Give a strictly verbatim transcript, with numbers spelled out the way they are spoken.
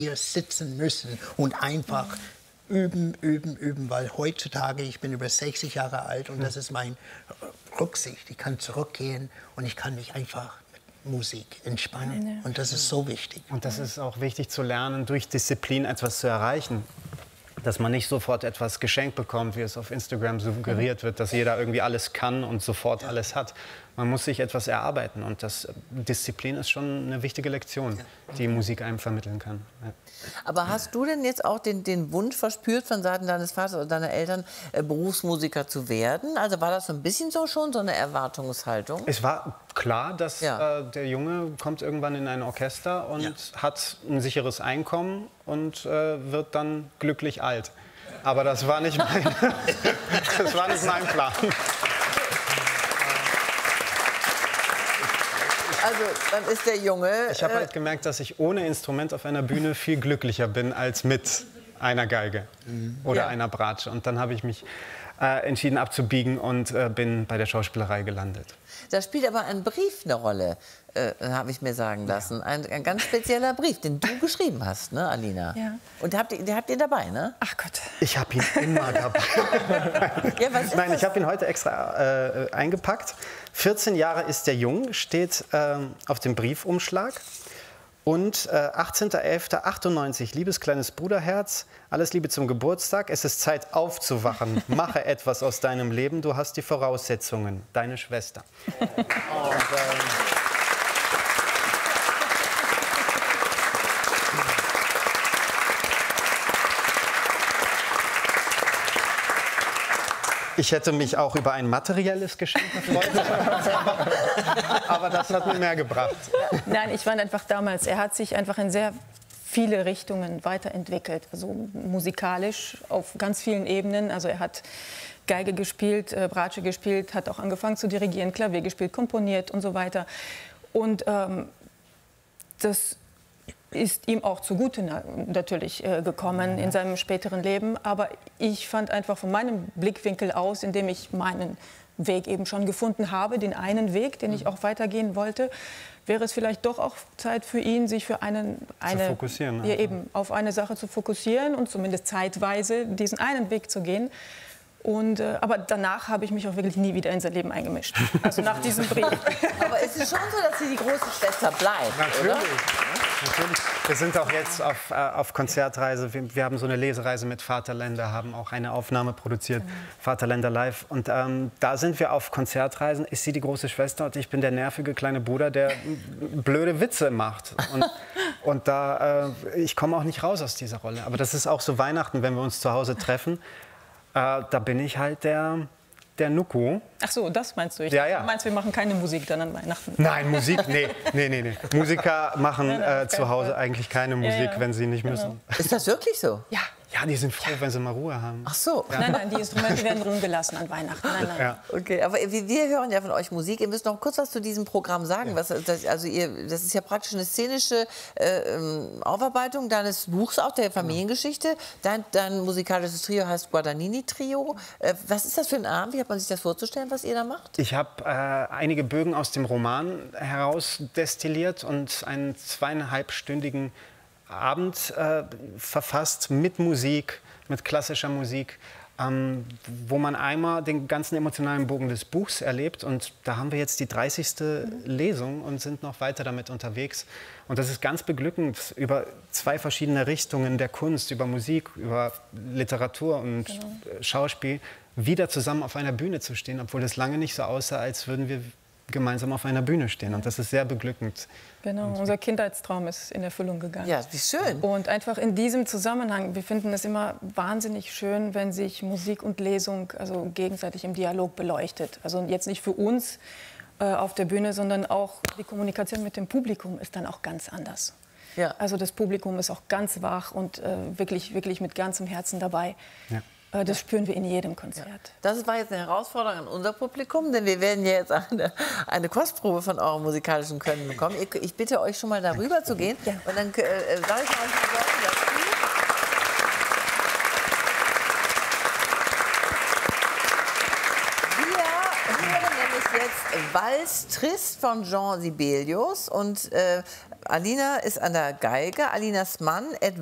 hier sitzen müssen und einfach üben, üben, üben, weil heutzutage, ich bin über sechzig Jahre alt und das ist mein Rücksicht. Ich kann zurückgehen und ich kann mich einfach mit Musik entspannen und das ist so wichtig. Und das ist auch wichtig zu lernen, durch Disziplin etwas zu erreichen. Dass man nicht sofort etwas geschenkt bekommt, wie es auf Instagram suggeriert wird, dass jeder irgendwie alles kann und sofort alles hat. Man muss sich etwas erarbeiten und das, Disziplin ist schon eine wichtige Lektion, die Musik einem vermitteln kann. Ja. Aber hast du denn jetzt auch den, den Wunsch verspürt von Seiten deines Vaters oder deiner Eltern, äh, Berufsmusiker zu werden? Also war das so ein bisschen so schon so eine Erwartungshaltung? Es war klar, dass Ja. äh, der Junge kommt irgendwann in ein Orchester und Ja. hat ein sicheres Einkommen und äh, wird dann glücklich alt. Aber das war nicht mein, das war nicht mein Plan. Also dann ist der Junge... Ich habe äh, halt gemerkt, dass ich ohne Instrument auf einer Bühne viel glücklicher bin als mit einer Geige oder Ja. einer Bratsche. Und dann habe ich mich äh, entschieden abzubiegen und äh, bin bei der Schauspielerei gelandet. Da spielt aber ein Brief eine Rolle, äh, habe ich mir sagen lassen. Ein, ein ganz spezieller Brief, den du geschrieben hast, ne, Alina? Ja. Und habt ihr, den habt ihr dabei, ne? Ach Gott. Ich habe ihn immer dabei. Ja, was ist Nein, das? ich habe ihn heute extra äh, eingepackt. vierzehn Jahre ist der Jung, steht ähm, auf dem Briefumschlag. Und äh, achtzehnter elfter achtundneunzig, liebes kleines Bruderherz, alles Liebe zum Geburtstag. Es ist Zeit aufzuwachen. Mache etwas aus deinem Leben. Du hast die Voraussetzungen. Deine Schwester. Und, ähm, ich hätte mich auch über ein materielles Geschenk gefreut. Aber das hat mir mehr gebracht. Nein, ich fand einfach damals, er hat sich einfach in sehr viele Richtungen weiterentwickelt. Also musikalisch auf ganz vielen Ebenen. Also er hat Geige gespielt, äh, Bratsche gespielt, hat auch angefangen zu dirigieren, Klavier gespielt, komponiert und so weiter. Und ähm, das ist ihm auch zugute na natürlich äh, gekommen in seinem späteren Leben. Aber ich fand einfach von meinem Blickwinkel aus, in dem ich meinen Weg eben schon gefunden habe, den einen Weg, den ich auch weitergehen wollte, wäre es vielleicht doch auch Zeit für ihn, sich für einen, eine, fokussieren, ja, also. eben auf eine Sache zu fokussieren und zumindest zeitweise diesen einen Weg zu gehen. Und, äh, aber danach habe ich mich auch wirklich nie wieder in sein Leben eingemischt. Also nach diesem Brief. Aber es ist schon so, dass sie die große Schwester bleibt, Natürlich. oder? Natürlich. Wir sind auch jetzt auf, äh, auf Konzertreise. Wir, wir haben so eine Lesereise mit Vaterländer, haben auch eine Aufnahme produziert, mhm. Vaterländer Live. Und ähm, da sind wir auf Konzertreisen. Ist sie die große Schwester und ich bin der nervige kleine Bruder, der blöde Witze macht. Und, und da, äh, ich komme auch nicht raus aus dieser Rolle. Aber das ist auch so Weihnachten, wenn wir uns zu Hause treffen. Äh, da bin ich halt der, der Nuko. Ach so, das meinst du? Ich Ja, ja. Du meinst, wir machen keine Musik dann an Weihnachten? Nein, Musik, nee, nee, nee, nee. Musiker machen Nein, nein, äh, auf zu keinen Hause Fall. eigentlich keine Musik, Ja, ja. wenn sie nicht Genau. müssen. Ist das wirklich so? Ja. Ja, die sind froh, wenn sie mal Ruhe haben. Ach so. Nein, nein, die Instrumente werden rumgelassen an Weihnachten. Nein, nein. Ja. Okay, aber wir, wir hören ja von euch Musik. Ihr müsst noch kurz was zu diesem Programm sagen. Was, das, also ihr, das ist ja praktisch eine szenische äh, Aufarbeitung deines Buchs, auch der Familiengeschichte. Dein, dein musikalisches Trio heißt Guadagnini Trio. Äh, was ist das für ein Abend? Wie hat man sich das vorzustellen, was ihr da macht? Ich habe äh, einige Bögen aus dem Roman herausdestilliert und einen zweieinhalbstündigen Abend äh, verfasst mit Musik, mit klassischer Musik, ähm, wo man einmal den ganzen emotionalen Bogen des Buchs erlebt. Und da haben wir jetzt die dreißigste Lesung und sind noch weiter damit unterwegs. Und das ist ganz beglückend, über zwei verschiedene Richtungen der Kunst, über Musik, über Literatur und Genau. Schauspiel, wieder zusammen auf einer Bühne zu stehen, obwohl es lange nicht so aussah, als würden wir gemeinsam auf einer Bühne stehen. Und das ist sehr beglückend. Genau, unser Kindheitstraum ist in Erfüllung gegangen. Ja, wie schön. Und einfach in diesem Zusammenhang, wir finden es immer wahnsinnig schön, wenn sich Musik und Lesung also gegenseitig im Dialog beleuchtet. Also jetzt nicht für uns äh, auf der Bühne, sondern auch die Kommunikation mit dem Publikum ist dann auch ganz anders. Ja. Also das Publikum ist auch ganz wach und äh, wirklich, wirklich mit ganzem Herzen dabei. Ja. Äh, das spüren wir in jedem Konzert. Das war jetzt eine Herausforderung an unser Publikum, denn wir werden ja jetzt eine, eine Kostprobe von eurem musikalischen Können bekommen. Ich, ich bitte euch schon mal darüber zu gehen Ja. und dann äh, sage ich mal ein paar Worte dazu. Wir hören nämlich jetzt Vals Trist von Jean Sibelius und äh, Alina ist an der Geige. Alinas Mann, Ed